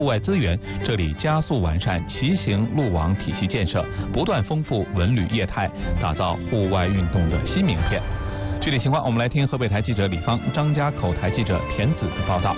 户外资源，这里加速完善骑行路网体系建设，不断丰富文旅业态，打造户外运动的新名片。具体情况，我们来听河北台记者李芳、张家口台记者田子的报道。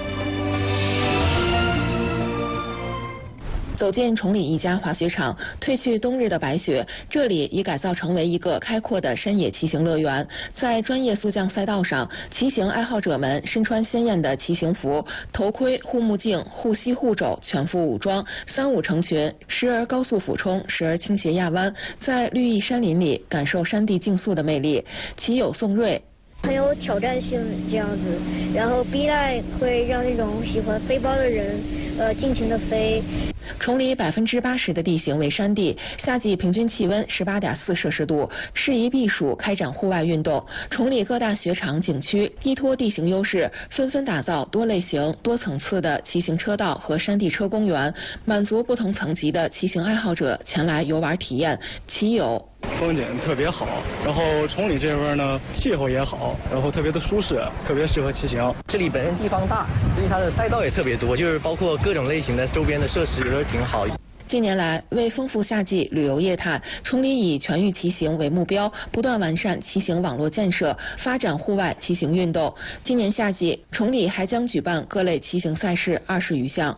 走进崇礼一家滑雪场，褪去冬日的白雪，这里已改造成为一个开阔的山野骑行乐园。在专业速降赛道上，骑行爱好者们身穿鲜艳的骑行服，头盔、护目镜、护膝、护肘，全副武装，三五成群，时而高速俯冲，时而倾斜压弯，在绿意山林里感受山地竞速的魅力。骑友宋瑞。 很有挑战性这样子，然后B line会让那种喜欢飞包的人尽情的飞。 崇礼80%的地形为山地，夏季平均气温18.4摄氏度，适宜避暑开展户外运动。崇礼各大雪场景区依托地形优势，纷纷打造多类型、多层次的骑行车道和山地车公园，满足不同层级的骑行爱好者前来游玩体验。骑友风景特别好，然后崇礼这边呢气候也好，然后特别的舒适，特别适合骑行。 这里本身地方大，所以它的赛道也特别多，就是包括各种类型的周边的设施都挺好。 近年来，为丰富夏季旅游业态，崇礼以全域骑行为目标，不断完善骑行网络建设，发展户外骑行运动。今年夏季，崇礼还将举办各类骑行赛事20余项。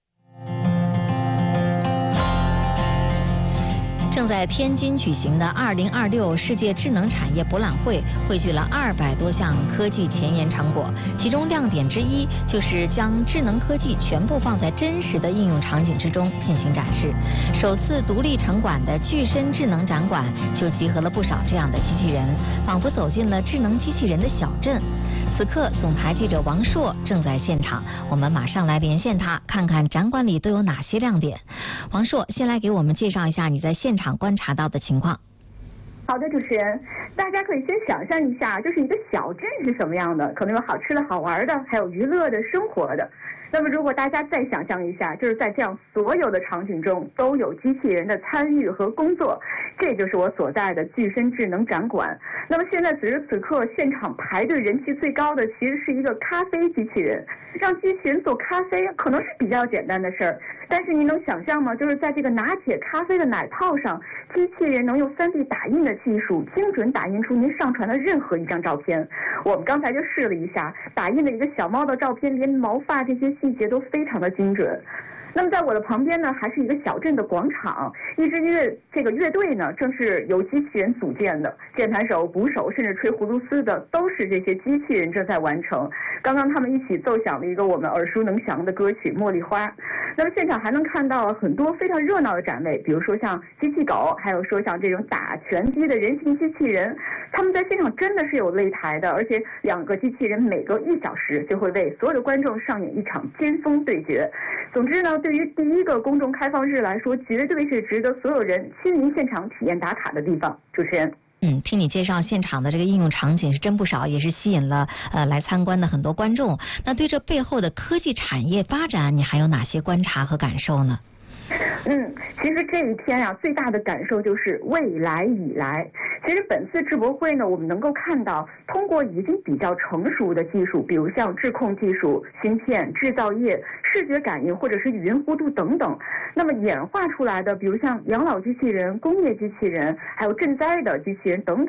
正在天津举行的2026世界智能产业博览会汇聚了200多项科技前沿成果，其中亮点之一就是将智能科技全部放在真实的应用场景之中进行展示。首次独立成馆的具身智能展馆就集合了不少这样的机器人，仿佛走进了智能机器人的小镇。此刻，总台记者王硕正在现场，我们马上来连线他，看看展馆里都有哪些亮点。王硕，先来给我们介绍一下你在现场观察到的情况。 好的，主持人，大家可以先想象一下，就是一个小镇是什么样的，可能有好吃的好玩的，还有娱乐的生活的。那么如果大家再想象一下，就是在这样所有的场景中都有机器人的参与和工作，这就是我所在的具身智能展馆。那么现在此时此刻现场排队人气最高的其实是一个咖啡机器人，让机器人做咖啡可能是比较简单的事儿，但是你能想象吗？就是在这个拿铁咖啡的奶泡上，机器人能用3D 打印的技术精准打印出您上传的任何一张照片。我们刚才就试了一下，打印的一个小猫的照片，连毛发这些细节都非常的精准。那么在我的旁边呢，还是一个小镇的广场，一支乐队呢，正是由机器人组建的，键盘手、鼓手，甚至吹葫芦丝的，都是这些机器人正在完成。刚刚他们一起奏响了一个我们耳熟能详的歌曲《茉莉花》。那么现场还能看到很多非常热闹的展位，比如说像机器狗，还有说像这种打拳击的人形机器人，他们在现场真的是有擂台的，而且2个机器人每隔1小时就会为所有的观众上演一场尖峰对决。总之呢，对于第一个公众开放日来说，绝对是值得所有人亲临现场体验打卡的地方。主持人。 听你介绍现场的这个应用场景是真不少，也是吸引了来参观的很多观众。那对这背后的科技产业发展，你还有哪些观察和感受呢？ 其实这一天啊，最大的感受就是未来已来。其实本次智博会呢，我们能够看到，通过已经比较成熟的技术，比如像智控技术、芯片、制造业、视觉感应或者是语音互动等等，那么演化出来的，比如像养老机器人、工业机器人，还有赈灾的机器人等等。